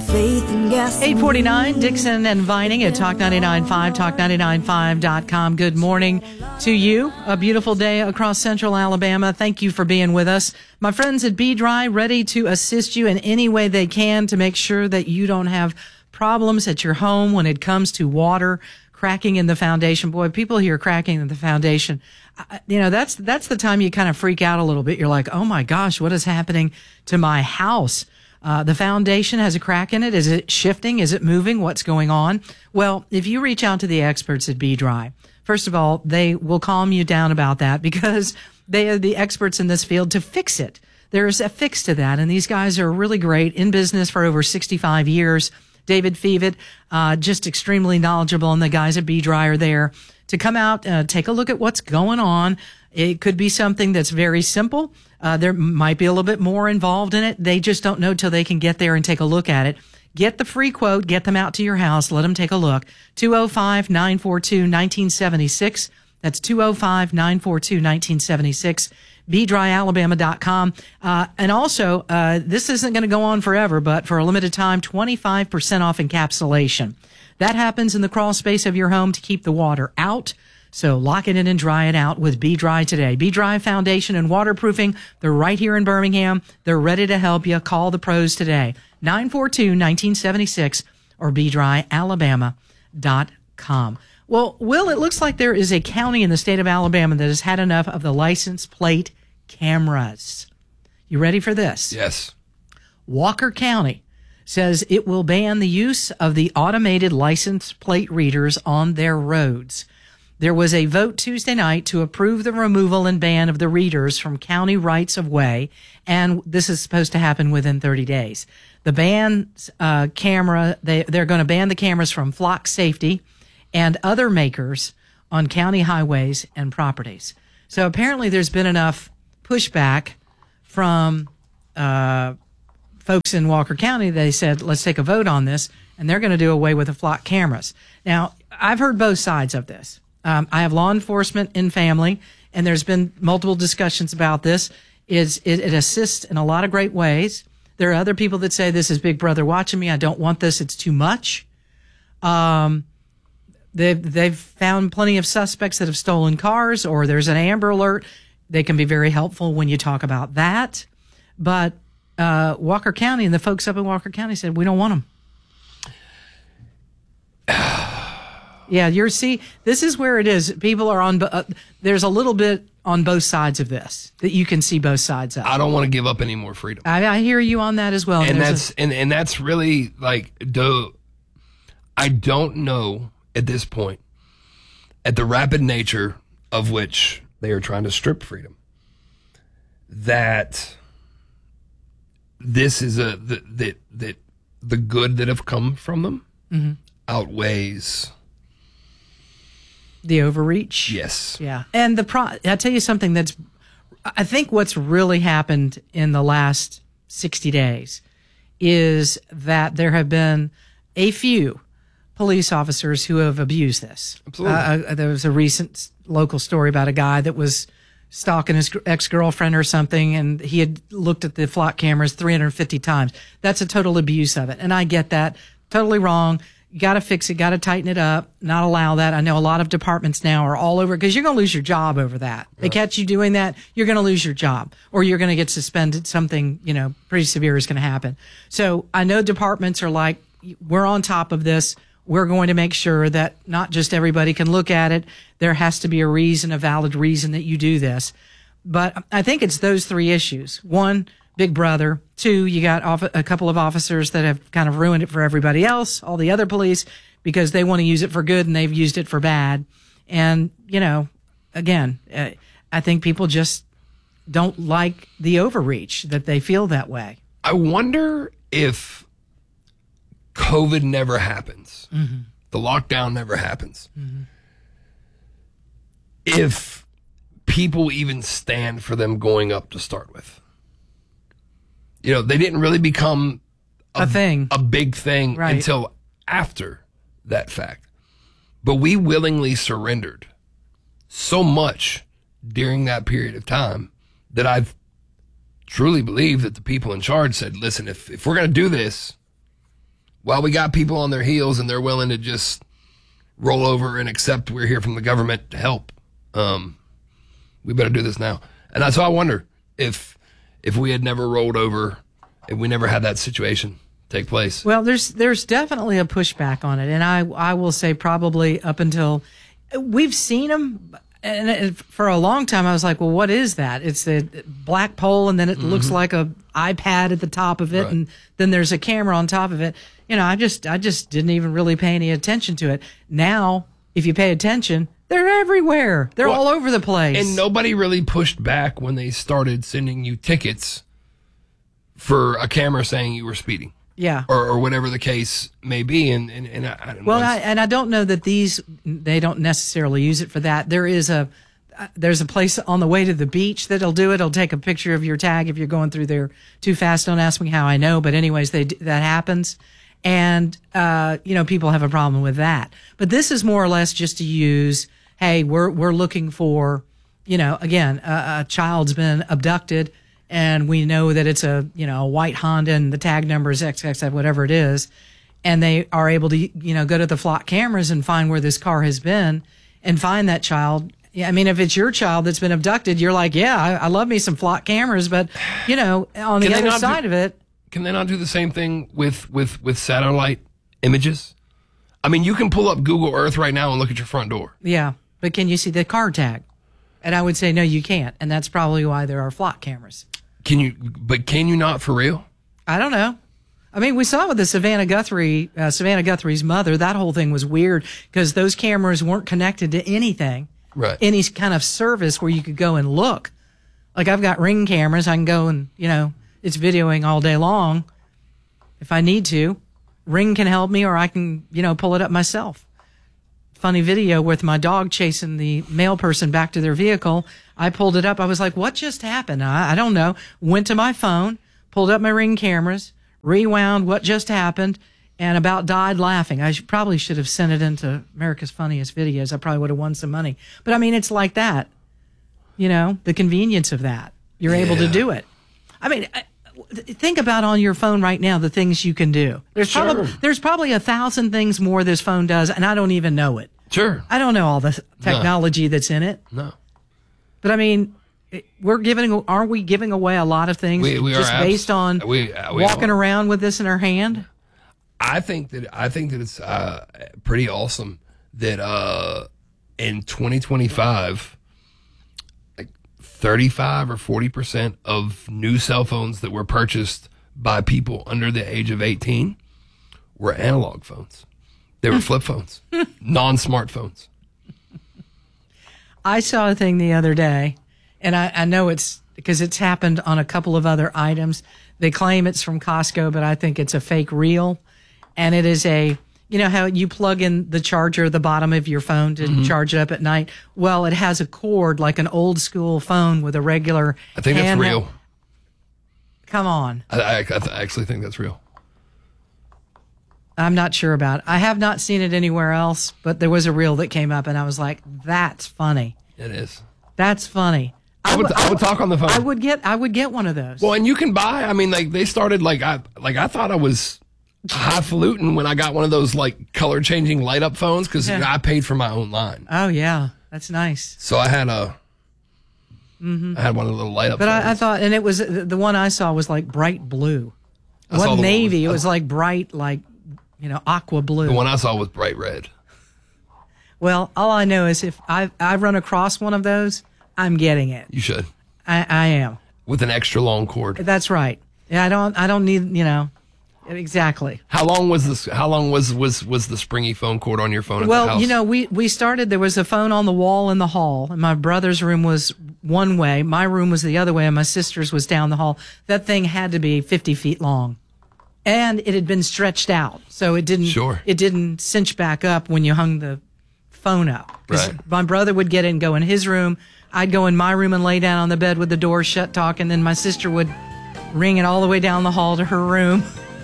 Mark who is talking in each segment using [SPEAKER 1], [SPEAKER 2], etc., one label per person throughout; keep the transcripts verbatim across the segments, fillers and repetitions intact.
[SPEAKER 1] faith and gas.
[SPEAKER 2] eight forty-nine, Dixon and Vining at Talk ninety-nine point five, talk ninety-nine point five dot com. Good morning to you. A beautiful day across central Alabama. Thank you for being with us. My friends at B-Dry, ready to assist you in any way they can to make sure that you don't have problems at your home when it comes to water cracking in the foundation. Boy, people hear cracking in the foundation. I, you know, that's, that's the time you kind of freak out a little bit. You're like, oh my gosh, what is happening to my house? Uh, the foundation has a crack in it. Is it shifting? Is it moving? What's going on? Well, if you reach out to the experts at B-Dry, first of all, they will calm you down about that because they are the experts in this field to fix it. There's a fix to that. And these guys are really great, in business for over sixty-five years. David Fevitt, uh, just extremely knowledgeable, and the guys at B-Dry are there to come out, uh, take a look at what's going on. It could be something that's very simple. Uh, there might be a little bit more involved in it. They just don't know till they can get there and take a look at it. Get the free quote, get them out to your house, let them take a look. two oh five, nine four two, one nine seven six. That's two oh five, nine four two, one nine seven six. B dry alabama dot com. Uh, and also, uh, this isn't going to go on forever, but for a limited time, twenty-five percent off encapsulation. That happens in the crawl space of your home to keep the water out. So lock it in and dry it out with B-Dry today. B-Dry Foundation and Waterproofing. They're right here in Birmingham. They're ready to help you. Call the pros today. nine four two, one nine seven six or b dry alabama dot com. Well, Will, it looks like there is a county in the state of Alabama that has had enough of the license plate cameras. You ready for this?
[SPEAKER 3] Yes.
[SPEAKER 2] Walker County says it will ban the use of the automated license plate readers on their roads. There was a vote Tuesday night to approve the removal and ban of the readers from county rights of way, and this is supposed to happen within thirty days. The ban uh, camera, they, they're going to ban the cameras from Flock Safety and other makers on county highways and properties. So apparently there's been enough pushback from uh, folks in Walker County. They said, let's take a vote on this, and they're going to do away with the Flock cameras. Now, I've heard both sides of this. Um, I have law enforcement in family, and there's been multiple discussions about this. Is it, it assists in a lot of great ways. There are other people that say this is Big Brother watching me. I don't want this. It's too much. Um, they've, they've found plenty of suspects that have stolen cars, or there's an Amber Alert. They can be very helpful when you talk about that. But uh, Walker County and the folks up in Walker County said, we don't want them. Yeah, you're see, this is where it is. People are on, uh, there's a little bit on both sides of this that you can see both sides of.
[SPEAKER 3] I don't want to give up any more freedom.
[SPEAKER 2] I, I hear you on that as well.
[SPEAKER 3] And
[SPEAKER 2] There's
[SPEAKER 3] that's
[SPEAKER 2] a,
[SPEAKER 3] and, and that's really like, do, I don't know at this point, at the rapid nature of which they are trying to strip freedom, that this is a that that, that the good that have come from them mm-hmm. outweighs
[SPEAKER 2] the overreach.
[SPEAKER 3] Yes.
[SPEAKER 2] Yeah. And the pro, I'll tell you something that's, I think what's really happened in the last sixty days is that there have been a few police officers who have abused this.
[SPEAKER 3] Absolutely.
[SPEAKER 2] Uh, there was a recent local story about a guy that was stalking his ex-girlfriend or something, and he had looked at the Flock cameras three hundred fifty times. That's a total abuse of it. And I get that. Totally wrong. You got to fix it, got to tighten it up, not allow that. I know a lot of departments now are all over because you're going to lose your job over that. They catch you doing that, you're going to lose your job, or you're going to get suspended. Something, you know, pretty severe is going to happen. So I know departments are like, we're on top of this. We're going to make sure that not just everybody can look at it. There has to be a reason, a valid reason that you do this. But I think it's those three issues. One, Big Brother. Two, you got off- a couple of officers that have kind of ruined it for everybody else, all the other police, because they want to use it for good and they've used it for bad. And, you know, again, uh, I think people just don't like the overreach, that they feel that way.
[SPEAKER 3] I wonder if COVID never happens, mm-hmm. the lockdown never happens, mm-hmm. if people even stand for them going up to start with. You know, they didn't really become a,
[SPEAKER 2] a thing,
[SPEAKER 3] a big thing
[SPEAKER 2] right.
[SPEAKER 3] until after that fact. But we willingly surrendered so much during that period of time that I've truly believe that the people in charge said, listen, if, if we're going to do this, while we got people on their heels and they're willing to just roll over and accept we're here from the government to help, um, we better do this now. And that's why I wonder if if we had never rolled over, if we never had that situation take place.
[SPEAKER 2] Well, there's there's definitely a pushback on it, and I I will say probably up until we've seen them. And it, for a long time, I was like, well, what is that? It's the black pole, and then it mm-hmm. looks like a iPad at the top of it, right. and then there's a camera on top of it. You know, I just I just didn't even really pay any attention to it. Now, if you pay attention, they're everywhere. They're well, all over the place.
[SPEAKER 3] And nobody really pushed back when they started sending you tickets for a camera saying you were speeding.
[SPEAKER 2] Yeah.
[SPEAKER 3] Or, or whatever the case may be. And, and, and I, I don't
[SPEAKER 2] well,
[SPEAKER 3] know.
[SPEAKER 2] I, and I don't know that these, they don't necessarily use it for that. There is a, uh, there's a place on the way to the beach that'll do it. It'll take a picture of your tag if you're going through there too fast. Don't ask me how I know. But anyways, they, that happens. And, uh, you know, people have a problem with that. But this is more or less just to use, hey, we're, we're looking for, you know, again, a, a child's been abducted. And we know that it's a, you know, a white Honda and the tag number is X X X, whatever it is. And they are able to, you know, go to the flock cameras and find where this car has been and find that child. Yeah, I mean, if it's your child that's been abducted, you're like, yeah, I, I love me some flock cameras. But, you know, on the other side
[SPEAKER 3] do,
[SPEAKER 2] of it.
[SPEAKER 3] Can they not do the same thing with, with, with satellite images? I mean, you can pull up Google Earth right now and look at your front door.
[SPEAKER 2] Yeah. But can you see the car tag? And I would say, no, you can't. And that's probably why there are flock cameras.
[SPEAKER 3] Can you, but can you not for real?
[SPEAKER 2] I don't know. I mean, we saw with the Savannah Guthrie, uh, Savannah Guthrie's mother, that whole thing was weird because those cameras weren't connected to anything.
[SPEAKER 3] Right.
[SPEAKER 2] Any kind of service where you could go and look. Like I've got Ring cameras. I can go and, you know, it's videoing all day long if I need to. Ring can help me or I can, you know, pull it up myself. Funny video with my dog chasing the mail person back to their vehicle. I pulled it up. I was like, what just happened? I, I don't know. Went to my phone, pulled up my Ring cameras, rewound what just happened, and about died laughing. I should, probably should have sent it into America's Funniest Videos. I probably would have won some money. But I mean, it's like that. You know, the convenience of that. You're yeah. able to do it. I mean, think about on your phone right now the things you can do. There's
[SPEAKER 3] sure.
[SPEAKER 2] probably there's probably a thousand things more this phone does, and I don't even know it.
[SPEAKER 3] Sure.
[SPEAKER 2] I don't know all the technology
[SPEAKER 3] no.
[SPEAKER 2] that's in it.
[SPEAKER 3] No.
[SPEAKER 2] But I mean, we're giving, aren't we giving away a lot of things
[SPEAKER 3] we, we
[SPEAKER 2] just
[SPEAKER 3] are
[SPEAKER 2] based
[SPEAKER 3] abs-
[SPEAKER 2] on
[SPEAKER 3] we, uh, we
[SPEAKER 2] walking
[SPEAKER 3] are.
[SPEAKER 2] around with this in our hand?
[SPEAKER 3] I think that I think that it's uh, pretty awesome that uh, in twenty twenty-five, like thirty-five or forty percent of new cell phones that were purchased by people under the age of eighteen were analog phones. They were flip phones, non-smartphones.
[SPEAKER 2] I saw a thing the other day, and I, I know it's because it's happened on a couple of other items. They claim it's from Costco, but I think it's a fake reel. And it is a, you know how you plug in the charger at the bottom of your phone to mm-hmm. charge it up at night? Well, it has a cord like an old school phone with a regular
[SPEAKER 3] I think that's real.
[SPEAKER 2] Come on.
[SPEAKER 3] I, I, I actually think that's real.
[SPEAKER 2] I'm not sure about it. I have not seen it anywhere else, but there was a reel that came up, and I was like, that's funny.
[SPEAKER 3] It is.
[SPEAKER 2] That's funny.
[SPEAKER 3] I would, I would talk on the phone.
[SPEAKER 2] I would get, I would get one of those.
[SPEAKER 3] Well, and you can buy, I mean, like, they started, like, I, like, I thought I was highfalutin when I got one of those, like, color-changing light-up phones, because yeah. I paid for my own line.
[SPEAKER 2] Oh, yeah. That's nice.
[SPEAKER 3] So I had a, mm-hmm. I had one of the little light-up
[SPEAKER 2] but
[SPEAKER 3] phones.
[SPEAKER 2] But I, I thought, and it was, the one I saw was, like, bright blue. It wasn't navy. It was, like, bright, like, you know, aqua blue.
[SPEAKER 3] The one I saw was bright red.
[SPEAKER 2] Well, all I know is if I I run across one of those, I'm getting it.
[SPEAKER 3] You should.
[SPEAKER 2] I, I am.
[SPEAKER 3] With an extra long cord.
[SPEAKER 2] That's right. Yeah, I don't I don't need, you know, exactly.
[SPEAKER 3] How long was this how long was was was the springy phone cord on your phone at
[SPEAKER 2] well,
[SPEAKER 3] the house?
[SPEAKER 2] you know, we we started there was a phone on the wall in the hall, and my brother's room was one way, my room was the other way, and my sister's was down the hall. That thing had to be fifty feet long. And it had been stretched out, so it didn't
[SPEAKER 3] sure.
[SPEAKER 2] it didn't cinch back up when you hung the phone up.
[SPEAKER 3] Right.
[SPEAKER 2] My brother would get in and go in his room. I'd go in my room and lay down on the bed with the door shut, talk, and then my sister would ring it all the way down the hall to her room.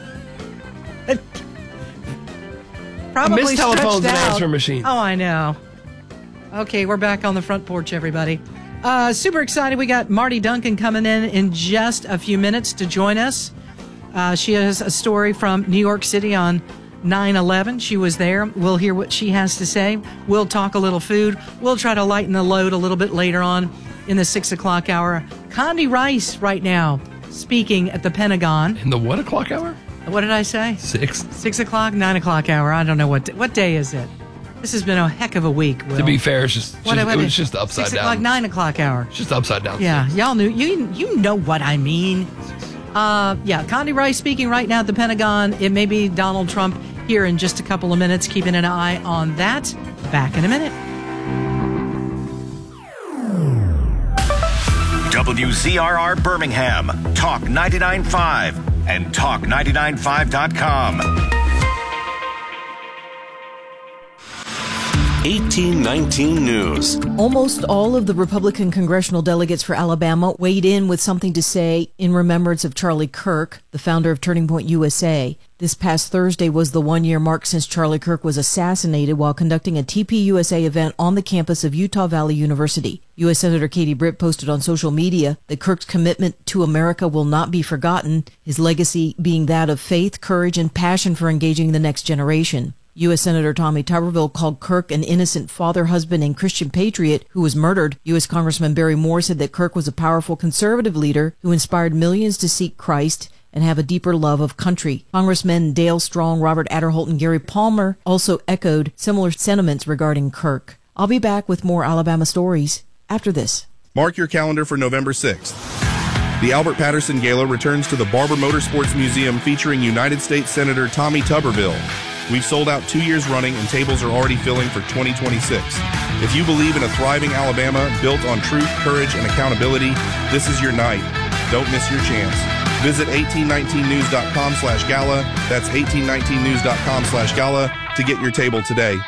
[SPEAKER 2] Probably
[SPEAKER 3] Miss telephones and
[SPEAKER 2] out.
[SPEAKER 3] answering machines.
[SPEAKER 2] Oh, I know. Okay, we're back on the front porch, everybody. Uh, super excited. We got Marty Duncan coming in in just a few minutes to join us. Uh, she has a story from New York City on nine eleven. She was there. We'll hear what she has to say. We'll talk a little food. We'll try to lighten the load a little bit later on in the six o'clock hour. Condi Rice right now speaking at the Pentagon.
[SPEAKER 3] In the what o'clock hour?
[SPEAKER 2] What did I say?
[SPEAKER 3] Six.
[SPEAKER 2] Six o'clock, nine o'clock hour. I don't know what what day is it. This has been a heck of a week, Will.
[SPEAKER 3] To be fair, it's just,
[SPEAKER 2] What-
[SPEAKER 3] just
[SPEAKER 2] what
[SPEAKER 3] it was
[SPEAKER 2] is-
[SPEAKER 3] just upside
[SPEAKER 2] Six
[SPEAKER 3] down.
[SPEAKER 2] o'clock, nine o'clock hour.
[SPEAKER 3] It's just upside down.
[SPEAKER 2] Yeah, y'all knew. You you know what I mean. Uh, yeah, Condi Rice speaking right now at the Pentagon. It may be Donald Trump here in just a couple of minutes. Keeping an eye on that. Back in a minute.
[SPEAKER 1] W Z R R Birmingham, Talk ninety-nine point five, and talk ninety-nine five dot com.
[SPEAKER 4] eighteen nineteen News.
[SPEAKER 5] Almost all of the Republican congressional delegates for Alabama weighed in with something to say in remembrance of Charlie Kirk, the founder of Turning Point U S A. This past Thursday was the one-year mark since Charlie Kirk was assassinated while conducting a T P U S A event on the campus of Utah Valley University. U S Senator Katie Britt posted on social media that Kirk's commitment to America will not be forgotten, his legacy being that of faith, courage, and passion for engaging the next generation. U S Senator Tommy Tuberville called Kirk an innocent father, husband, and Christian patriot who was murdered. U S Congressman Barry Moore said that Kirk was a powerful conservative leader who inspired millions to seek Christ and have a deeper love of country. Congressmen Dale Strong, Robert Adderholt, and Gary Palmer also echoed similar sentiments regarding Kirk. I'll be back with more Alabama stories after this.
[SPEAKER 6] Mark your calendar for November sixth. The Albert Patterson Gala returns to the Barber Motorsports Museum featuring United States Senator Tommy Tuberville. We've sold out two years running and tables are already filling for twenty twenty-six. If you believe in a thriving Alabama built on truth, courage, and accountability, this is your night. Don't miss your chance. Visit eighteen nineteen news dot com slash gala. That's eighteen nineteen news dot com slash gala to get your table today.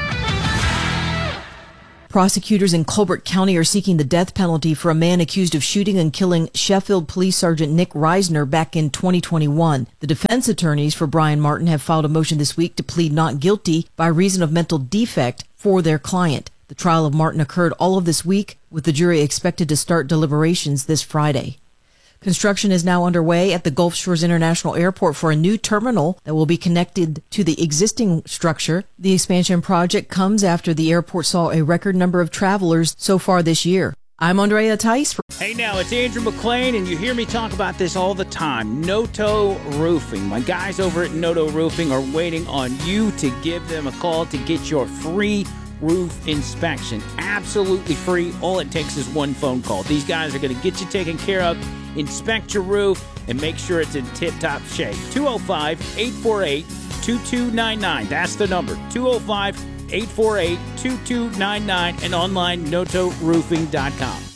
[SPEAKER 5] Prosecutors in Colbert County are seeking the death penalty for a man accused of shooting and killing Sheffield Police Sergeant Nick Reisner back in twenty twenty-one. The defense attorneys for Brian Martin have filed a motion this week to plead not guilty by reason of mental defect for their client. The trial of Martin occurred all of this week, with the jury expected to start deliberations this Friday. Construction is now underway at the Gulf Shores International Airport for a new terminal that will be connected to the existing structure. The expansion project comes after the airport saw a record number of travelers so far this year. I'm Andrea Tice. For-
[SPEAKER 7] hey now, it's Andrew McClain, and you hear me talk about this all the time. Noto Roofing. My guys over at Noto Roofing are waiting on you to give them a call to get your free roof inspection. Absolutely free. All it takes is one phone call. These guys are going to get you taken care of, inspect your roof, and make sure it's in tip-top shape. two oh five, eight four eight, two two nine nine. That's the number. two oh five, eight four eight, two two nine nine and online noto roofing dot com.